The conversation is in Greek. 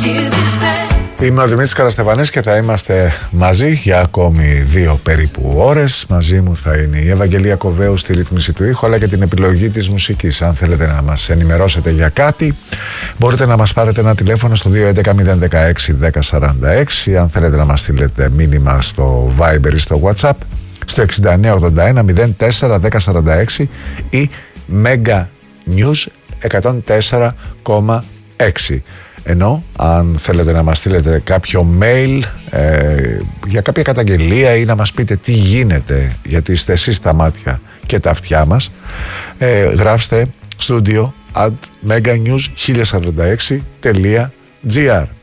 Είμαι ο Δημήτρης Καραστεφανής και θα είμαστε μαζί για ακόμη 2 περίπου ώρες. Μαζί μου θα είναι η Ευαγγελία Κοβέου στη ρύθμιση του ήχου, αλλά και την επιλογή της μουσικής. Αν θέλετε να μας ενημερώσετε για κάτι, μπορείτε να μας πάρετε ένα τηλέφωνο στο 211-016-1046. Αν θέλετε να μας στείλετε μήνυμα στο Viber ή στο WhatsApp, στο 6981-04-1046 ή Mega News 104,6. Ενώ αν θέλετε να μας στείλετε κάποιο mail για κάποια καταγγελία ή να μας πείτε τι γίνεται, γιατί είστε εσείς τα μάτια και τα αυτιά μας, γράψτε studio@meganews1046.gr.